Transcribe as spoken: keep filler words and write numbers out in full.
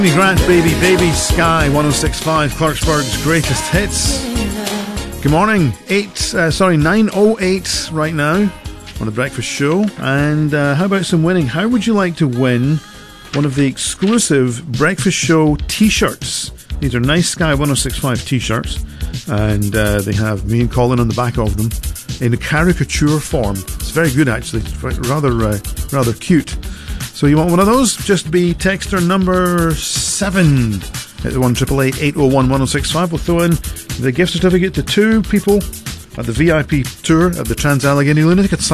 Grant, Baby Baby, Sky one oh six point five, Clarksburg's greatest hits. Good morning, eight, uh, sorry, nine oh eight right now on the Breakfast Show. And uh, how about some winning? How would you like to win one of the exclusive Breakfast Show t-shirts? These are nice Sky one oh six point five t-shirts, and uh, they have me and Colin on the back of them in a caricature form. It's very good, actually. It's rather, uh, rather cute. So you want one of those? Just be texter number seven at the one eight eight eight, eight oh one, one oh six five. We'll throw in the gift certificate to two people at the V I P tour at the Trans Allegheny Lunatic at